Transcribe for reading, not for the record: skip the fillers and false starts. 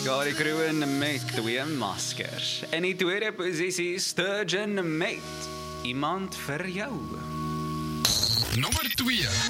Gary Groen met twee maskers. In die tweede posisie Sturgeon met Iemand vir jou. Nommer 2.